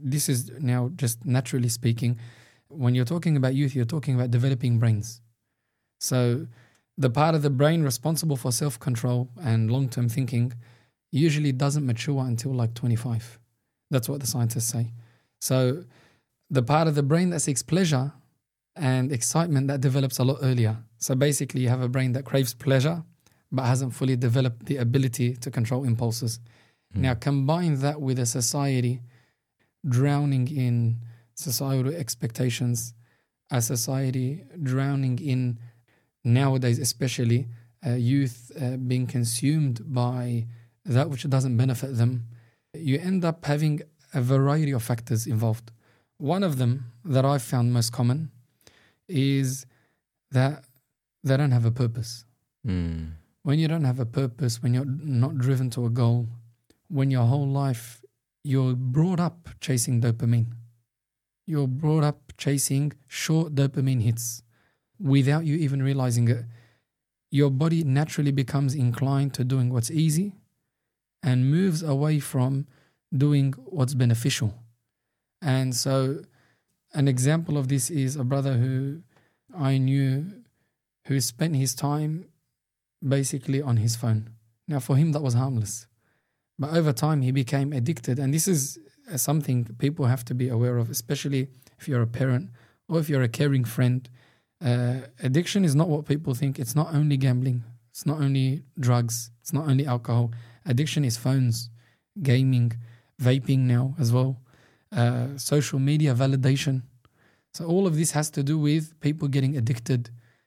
this is now just naturally speaking, when you're talking about youth, you're talking about developing brains. So the part of the brain responsible for self-control and long-term thinking usually doesn't mature until like 25. That's what the scientists say. So the part of the brain that seeks pleasure and excitement, that develops a lot earlier. So basically you have a brain that craves pleasure but hasn't fully developed the ability to control impulses. Now combine that with a society drowning in societal expectations, a society drowning in, nowadays especially, youth being consumed by that which doesn't benefit them. You end up having a variety of factors involved. One of them that I've found most common is that they don't have a purpose. When you don't have a purpose, when you're not driven to a goal, when your whole life you're brought up chasing dopamine. You're brought up chasing short dopamine hits without you even realizing it. Your body naturally becomes inclined to doing what's easy and moves away from doing what's beneficial. And so an example of this is a brother who I knew who spent his time basically on his phone. Now for him that was harmless. But over time he became addicted, and this is something people have to be aware of, especially if you're a parent or if you're a caring friend. Addiction is not what people think. It's not only gambling. It's not only drugs. It's not only alcohol. Addiction is phones, gaming, vaping now as well, social media validation. So all of this has to do with people getting addicted,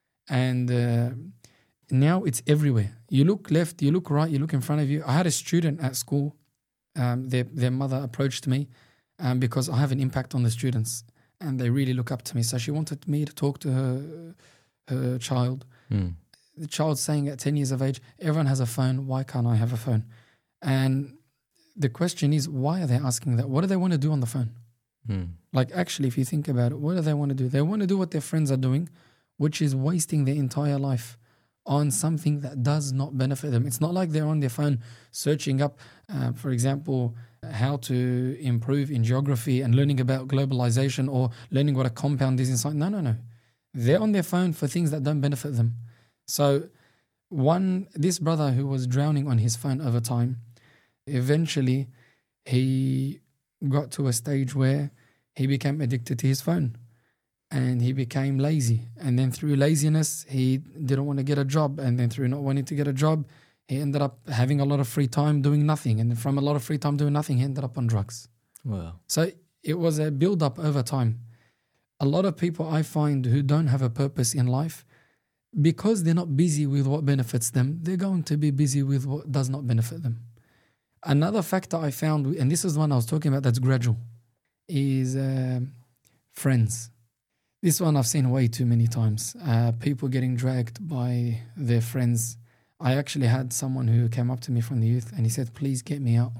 and now it's everywhere. You look left, you look right, you look in front of you. I had a student at school. Their mother approached me because I have an impact on the students and they really look up to me. So she wanted me to talk to her child. The child's saying at 10 years of age, everyone has a phone, why can't I have a phone? And the question is, why are they asking that? What do they want to do on the phone? Like actually, if you think about it, what do they want to do? They want to do what their friends are doing, which is wasting their entire life on something that does not benefit them. It's not like they're on their phone searching up, for example, how to improve in geography and learning about globalization or learning what a compound is inside. No. They're on their phone for things that don't benefit them. So this brother who was drowning on his phone over time, eventually he got to a stage where he became addicted to his phone. And he became lazy. And then through laziness, he didn't want to get a job. And then through not wanting to get a job, he ended up having a lot of free time doing nothing. And then from a lot of free time doing nothing, he ended up on drugs. Wow. So it was a build-up over time. A lot of people I find who don't have a purpose in life, because they're not busy with what benefits them, they're going to be busy with what does not benefit them. Another factor I found, and this is one I was talking about that's gradual, is friends. This one I've seen way too many times. People getting dragged by their friends. I actually had someone who came up to me from the youth and he said, please get me out.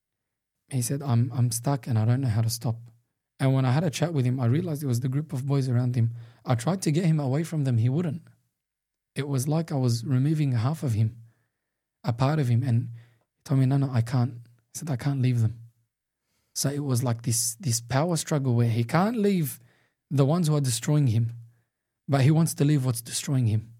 He said, I'm stuck and I don't know how to stop. And when I had a chat with him, I realized it was the group of boys around him. I tried to get him away from them. He wouldn't. It was like I was removing half of him, a part of him. And he told me, no, I can't. He said, I can't leave them. So it was like this power struggle where he can't leave the ones who are destroying him, but he wants to leave what's destroying him.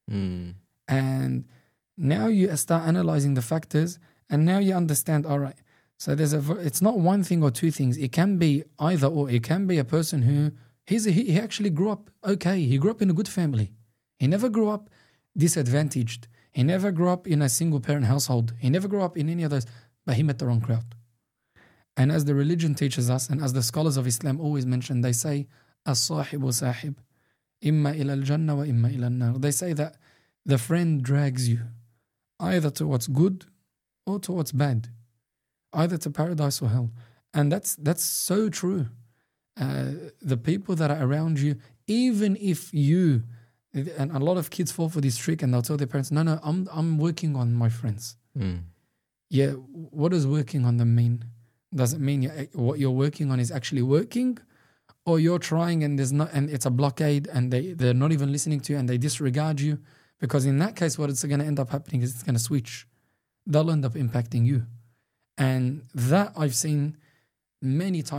And now you start analyzing the factors, and now you understand, all right, so it's not one thing or two things. It can be either or. It can be a person who, he actually grew up okay. He grew up in a good family. He never grew up disadvantaged. He never grew up in a single parent household. He never grew up in any of those, but he met the wrong crowd. And as the religion teaches us, and as the scholars of Islam always mention, they say, as-sahibu sahib, imma ila al-jannah wa imma ila al-nar. They say that the friend drags you either to what's good or to what's bad, either to paradise or hell. And that's so true. The people that are around you, even if you, and a lot of kids fall for this trick and they'll tell their parents, no, I'm working on my friends. Yeah, what does working on them mean? Does it mean what you're working on is actually working? Or you're trying and it's a blockade and they're not even listening to you and they disregard you? Because in that case, what it's going to end up happening is it's going to switch. They'll end up impacting you. And that I've seen many times.